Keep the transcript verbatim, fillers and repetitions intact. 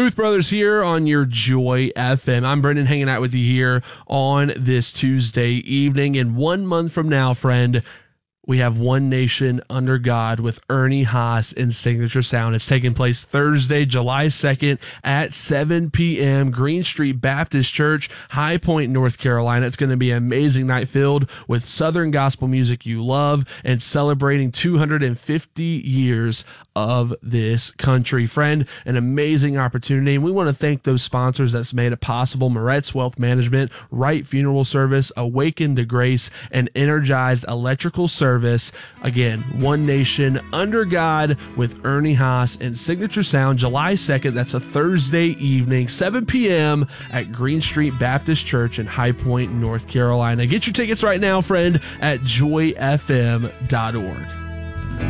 Booth Brothers here on your Joy F M. I'm Brendan, hanging out with you here on this Tuesday evening. And one month from now, friend, we have One Nation Under God with Ernie Haas in Signature Sound. It's taking place Thursday, July second at seven p.m. Green Street Baptist Church, High Point, North Carolina. It's going to be an amazing night filled with Southern gospel music you love and celebrating two hundred fifty years of this country. Friend, an amazing opportunity. And we want to thank those sponsors that's made it possible. Moretz Wealth Management, Wright Funeral Service, Awaken to Grace, and Energized Electrical Service. Again, One Nation Under God with Ernie Haas and Signature Sound, July second. That's a Thursday evening, seven p.m. at Green Street Baptist Church in High Point, North Carolina. Get your tickets right now, friend, at joy f m dot org.